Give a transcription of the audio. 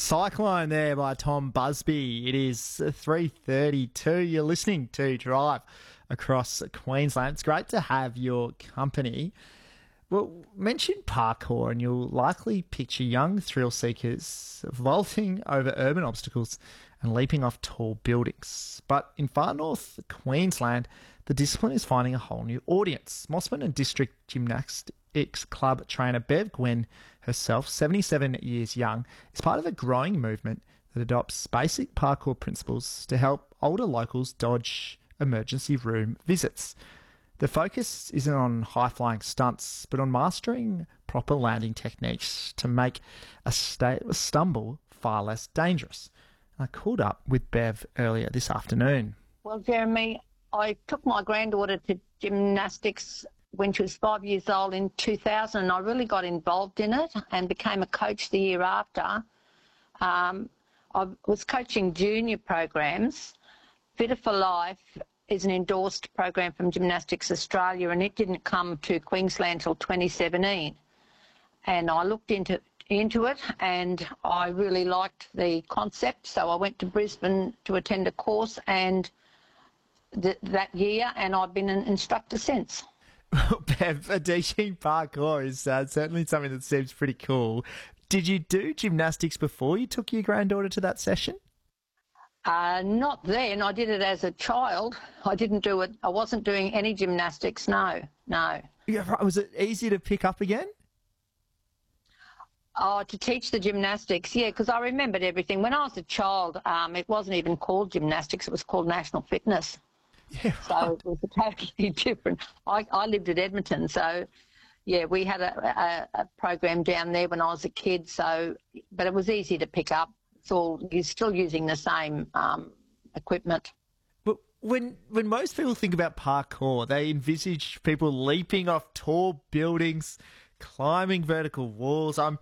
Cyclone there by Tom Busby. It is 3:32. You're listening to Drive across Queensland. It's great to have your company. Well, mention parkour and you'll likely picture young thrill seekers vaulting over urban obstacles and leaping off tall buildings. But in far north Queensland, the discipline is finding a whole new audience. Mossman and District Gymnastics Club trainer Bev Gwynn, herself 77 years young, is part of a growing movement that adopts basic parkour principles to help older locals dodge emergency room visits. The focus isn't on high-flying stunts, but on mastering proper landing techniques to make a stumble far less dangerous. I called up with Bev earlier this afternoon. Well, Jeremy, I took my granddaughter to gymnastics when she was 5 years old in 2000, and I really got involved in it and became a coach the year after. I was coaching junior programs. Fitter for Life is an endorsed program from Gymnastics Australia, and it didn't come to Queensland till 2017. And I looked into it and I really liked the concept, so I went to Brisbane to attend a course and that year, and I've been an instructor since. Bev, teaching parkour is certainly something that seems pretty cool. Did you do gymnastics before you took your granddaughter to that session? Not then. I did it as a child. I didn't do it. I wasn't doing any gymnastics. No. Yeah, right. Was it easy to pick up again? Oh, to teach the gymnastics, yeah, because I remembered everything. When I was a child, it wasn't even called gymnastics. It was called national fitness. Yeah, right. So it was totally different. I lived at Edmonton, so, yeah, we had a program down there when I was a kid, but it was easy to pick up. You're still using the same equipment. But when most people think about parkour, they envisage people leaping off tall buildings, climbing vertical walls. I'm